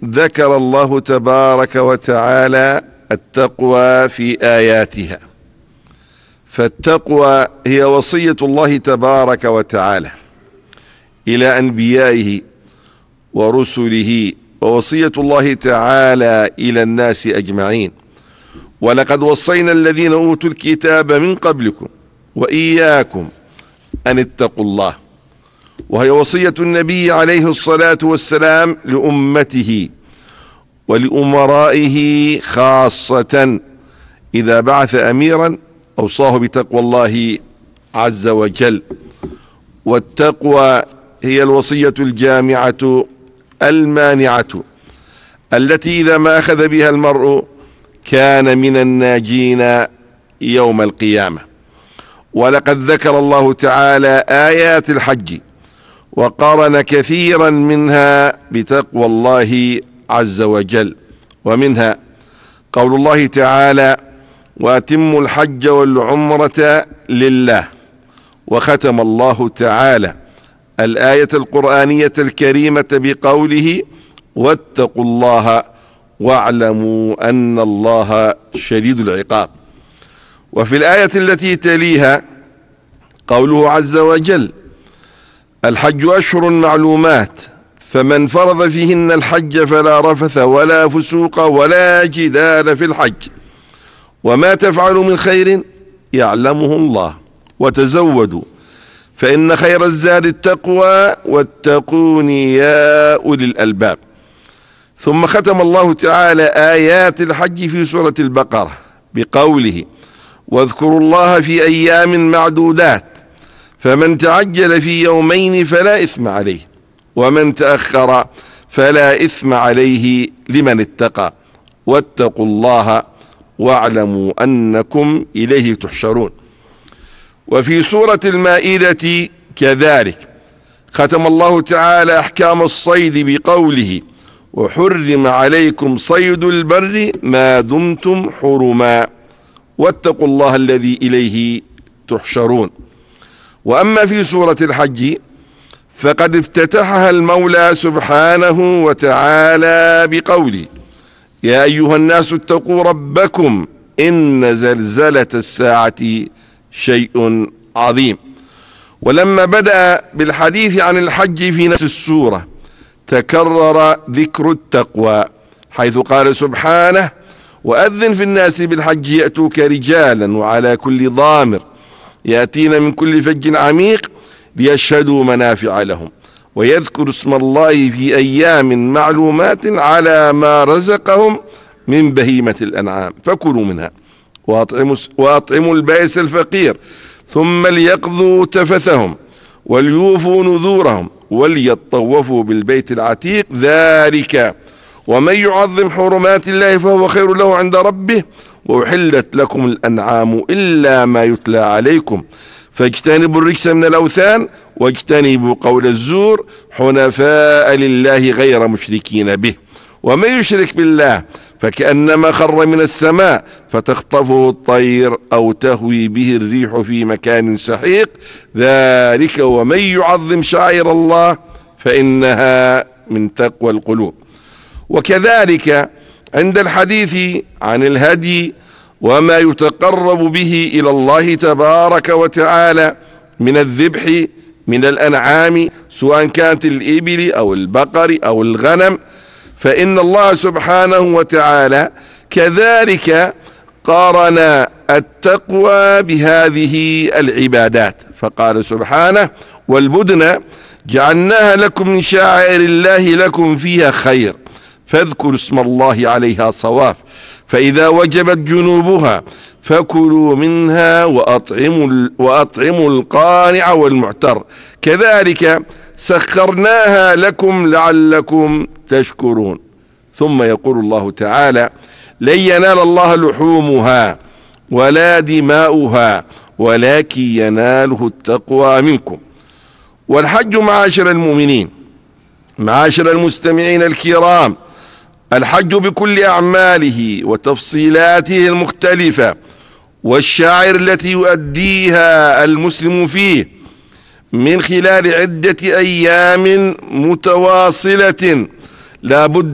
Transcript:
ذكر الله تبارك وتعالى التقوى في آياتها، فالتقوى هي وصية الله تبارك وتعالى إلى أنبيائه ورسله، ووصية الله تعالى إلى الناس أجمعين. ولقد وصينا الذين أوتوا الكتاب من قبلكم وإياكم أن اتقوا الله، وهي وصية النبي عليه الصلاة والسلام لأمته ولأمرائه خاصة. إذا بعث أميرا أوصاه بتقوى الله عز وجل. والتقوى هي الوصية الجامعة المانعة التي إذا ما أخذ بها المرء كان من الناجين يوم القيامة. ولقد ذكر الله تعالى آيات الحج وقارن كثيرا منها بتقوى الله عز وجل، ومنها قول الله تعالى: وأتموا الحج والعمرة لله. وختم الله تعالى الآية القرآنية الكريمة بقوله: واتقوا الله واعلموا أن الله شديد العقاب. وفي الآية التي تليها قوله عز وجل: الحج أشهر معلومات فمن فرض فيهن الحج فلا رفث ولا فسوق ولا جدال في الحج وما تفعلوا من خير يعلمه الله وتزودوا فإن خير الزاد التقوى واتقون يا أولي الألباب. ثم ختم الله تعالى آيات الحج في سورة البقرة بقوله: واذكروا الله في أيام معدودات فمن تعجل في يومين فلا إثم عليه ومن تأخر فلا إثم عليه لمن اتقى واتقوا الله واعلموا أنكم إليه تحشرون. وفي سورة المائدة كذلك ختم الله تعالى أحكام الصيد بقوله: وحرم عليكم صيد البر ما دمتم حرما واتقوا الله الذي إليه تحشرون. وأما في سورة الحج فقد افتتحها المولى سبحانه وتعالى بقوله: يا أيها الناس اتقوا ربكم إن زلزلة الساعة شيء عظيم. ولما بدأ بالحديث عن الحج في نفس السورة تكرر ذكر التقوى، حيث قال سبحانه: وأذن في الناس بالحج يأتوك رجالا وعلى كل ضامر يأتين من كل فج عميق ليشهدوا منافع لهم ويذكروا اسم الله في أيام معلومات على ما رزقهم من بهيمة الأنعام فكلوا منها وأطعموا البائس الفقير ثم ليقضوا تفثهم وليوفوا نذورهم وليطوفوا بالبيت العتيق ذلك ومن يعظم حرمات الله فهو خير له عند ربه وأحلت لكم الأنعام إلا ما يتلى عليكم فاجتنبوا الرجس من الأوثان واجتنبوا قول الزور حنفاء لله غير مشركين به ومن يشرك بالله فكأنما خر من السماء فتخطفه الطير أو تهوي به الريح في مكان سحيق ذلك ومن يعظم شعائر الله فإنها من تقوى القلوب. وكذلك عند الحديث عن الهدي وما يتقرب به إلى الله تبارك وتعالى من الذبح من الأنعام سواء كانت الإبل أو البقر أو الغنم، فإن الله سبحانه وتعالى كذلك قارن التقوى بهذه العبادات فقال سبحانه: والبدن جعلناها لكم من شعائر الله لكم فيها خير فاذكروا اسم الله عليها صواف فإذا وجبت جنوبها فكلوا منها وأطعموا القانع والمعتر كذلك سخرناها لكم لعلكم تشكرون. ثم يقول الله تعالى: لن ينال الله لحومها ولا دماؤها ولكن يناله التقوى منكم. والحج معاشر المؤمنين معاشر المستمعين الكرام الحج بكل أعماله وتفصيلاته المختلفة والشعائر التي يؤديها المسلم فيه من خلال عدة أيام متواصلة لا بد